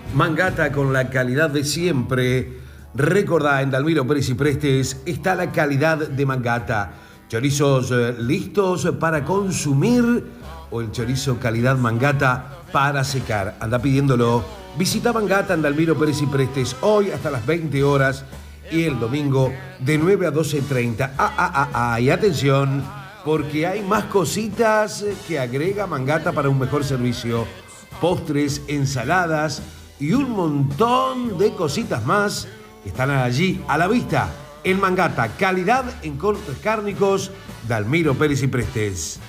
Mangata con la calidad de siempre. Recordá, en Dalmiro Pérez y Prestes está la calidad de Mangata. Chorizos listos para consumir o el chorizo calidad Mangata para secar. Anda pidiéndolo. Visita Mangata en Dalmiro Pérez y Prestes hoy hasta las 20 horas y el domingo de 9 a 12:30. Y atención, porque hay más cositas que agrega Mangata para un mejor servicio. Postres, ensaladas y un montón de cositas más que están allí a la vista. En Mangata, calidad en cortes cárnicos, Dalmiro Pérez y Prestes.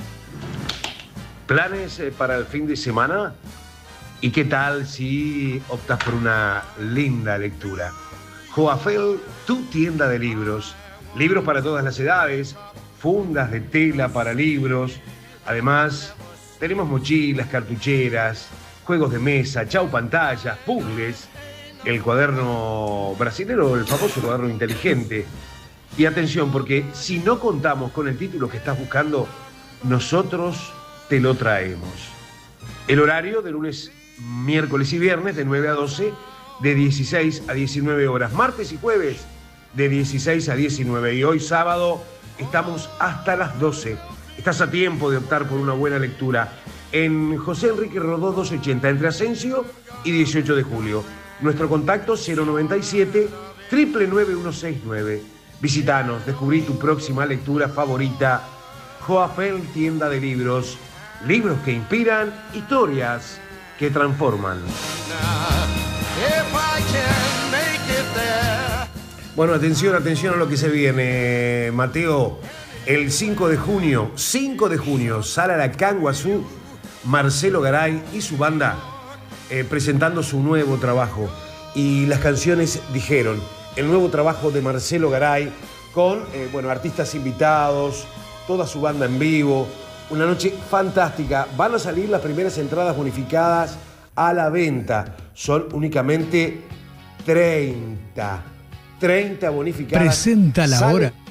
¿Planes para el fin de semana? ¿Y qué tal si optas por una linda lectura? Joafel, tu tienda de libros. Libros para todas las edades, fundas de tela para libros. Además, tenemos mochilas, cartucheras, juegos de mesa, chau pantallas, puzzles, el cuaderno brasilero, el famoso cuaderno inteligente. Y atención, porque si no contamos con el título que estás buscando, nosotros te lo traemos. El horario de lunes, miércoles y viernes de 9 a 12, de 16 a 19 horas. Martes y jueves de 16 a 19. Y hoy sábado estamos hasta las 12. Estás a tiempo de optar por una buena lectura. En José Enrique Rodó 280, entre Asensio y 18 de julio. Nuestro contacto 097 999 169. Visítanos, descubrí tu próxima lectura favorita. Joafel, tienda de libros. Libros que inspiran, historias que transforman. Bueno, atención a lo que se viene, Mateo. El 5 de junio, sale a la Canguazú Marcelo Garay y su banda presentando su nuevo trabajo. Y las canciones dijeron, el nuevo trabajo de Marcelo Garay con artistas invitados, toda su banda en vivo. Una noche fantástica. Van a salir las primeras entradas bonificadas a la venta. Son únicamente 30 bonificadas. Presenta la hora.